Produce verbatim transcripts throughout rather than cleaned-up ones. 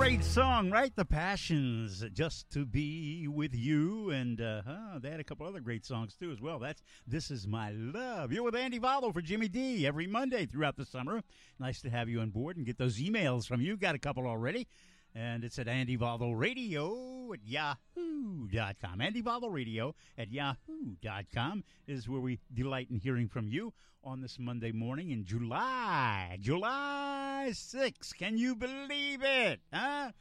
Great song, right? The Passions, Just to Be With You. And uh, huh, they had a couple other great songs, too, as well. That's This Is My Love. You're with Andy Vallo for Jimmy D every Monday throughout the summer. Nice to have you on board and get those emails from you. Got a couple already. And it's at Andy Vallo Radio at yahoo dot com. Andy Vallo Radio at yahoo dot com is where we delight in hearing from you on this Monday morning in July. July sixth. Can you believe it? Huh?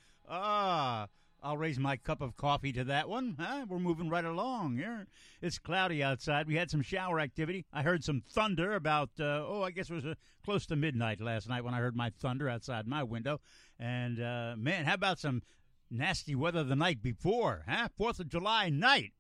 Ah. I'll raise my cup of coffee to that one. Huh? We're moving right along here. It's cloudy outside. We had some shower activity. I heard some thunder about, uh, oh, I guess it was uh, close to midnight last night when I heard my thunder outside my window. And, uh, man, how about some nasty weather the night before, huh? Fourth of July night.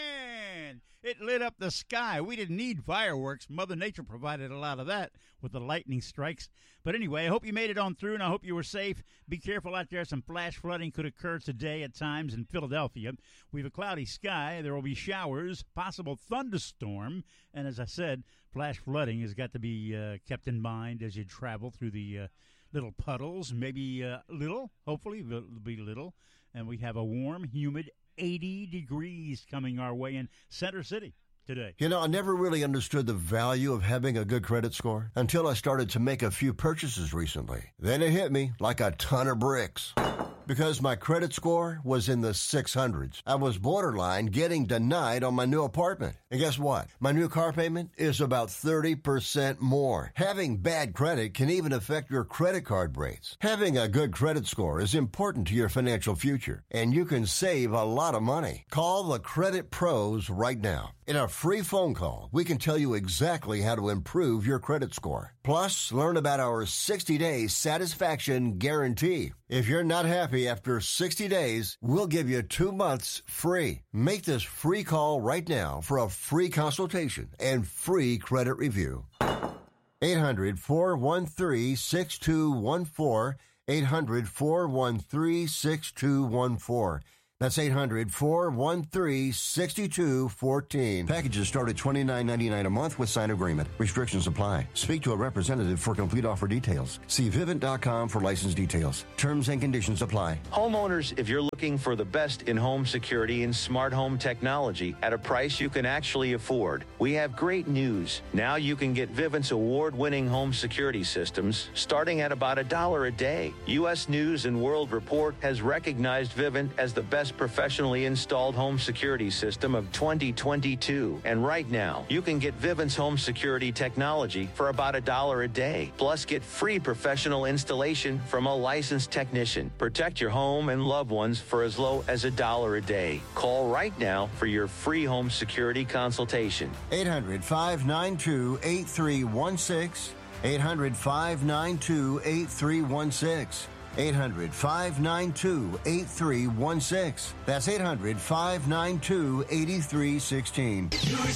Man, it lit up the sky. We didn't need fireworks. Mother Nature provided a lot of that with the lightning strikes. But anyway, I hope you made it on through, and I hope you were safe. Be careful out there. Some flash flooding could occur today at times in Philadelphia. We have a cloudy sky. There will be showers, possible thunderstorm. And as I said, flash flooding has got to be uh, kept in mind as you travel through the uh, little puddles, maybe uh, little, hopefully it'll be little. And we have a warm, humid eighty degrees coming our way in Center City today. You know, I never really understood the value of having a good credit score until I started to make a few purchases recently. Then it hit me like a ton of bricks. Because my credit score was in the six hundreds. I was borderline getting denied on my new apartment. And guess what? My new car payment is about thirty percent more. Having bad credit can even affect your credit card rates. Having a good credit score is important to your financial future, and you can save a lot of money. Call the Credit Pros right now. In a free phone call, we can tell you exactly how to improve your credit score. Plus, learn about our sixty-day satisfaction guarantee. If you're not happy after sixty days, we'll give you two months free. Make this free call right now for a free consultation and free credit review. eight hundred, four one three, six two one four. eight hundred, four one three, six two one four. That's eight hundred, four one three, six two one four. Packages start at twenty-nine ninety-nine a month with sign agreement. Restrictions apply. Speak to a representative for complete offer details. See Vivint dot com for license details. Terms and conditions apply. Homeowners, if you're looking for the best in home security and smart home technology at a price you can actually afford, we have great news. Now you can get Vivint's award-winning home security systems starting at about a dollar a day. U S News and World Report has recognized Vivint as the best professionally installed home security system of twenty twenty-two. And right now, you can get Vivint's home security technology for about a dollar a day. Plus, get free professional installation from a licensed technician. Protect your home and loved ones for as low as a dollar a day. Call right now for your free home security consultation. eight hundred, five nine two, eight three one six. eight hundred, five nine two, eight three one six. eight hundred, five nine two, eight three one six. That's eight hundred, five nine two, eight three one six.